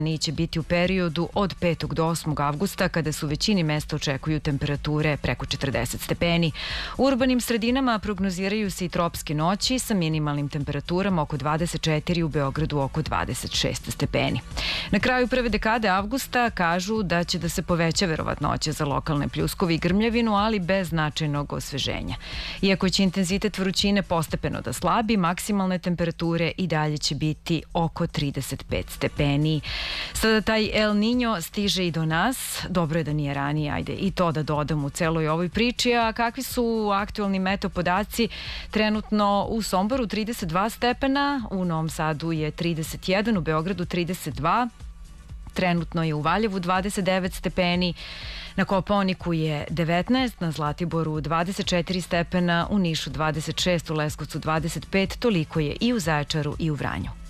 će biti u periodu od 5. do 8. avgusta, kada su u većini mesta očekuju temperature preko 40 stepeni. U urbanim sredinama prognoziraju se i tropske noći sa minimalnim temperaturama oko 24, u Beogradu oko 26 stepeni. Na kraju prve dekade avgusta kažu da će da se poveća verovatnoća za lokalne pljuskove i grmljavinu, ali bez značajnog osveženja. Iako će intenzitet vrućine postepeno da slabi, maksimalne temperature i dalje će biti oko 35 stepeni. Sada taj El Niño stiže i do nas. Dobro je da nije ranije, ajde i to da dodam u celoj ovoj priči. A kakvi su aktualni meteo podaci? Trenutno u Somboru 32 stepena, u Novom Sadu je 31, u Beogradu 32, trenutno je u Valjevu 29 stepeni, na Kopaoniku je 19, na Zlatiboru 24 stepena, u Nišu 26, u Leskovcu 25, toliko je i u Zaječaru i u Vranju.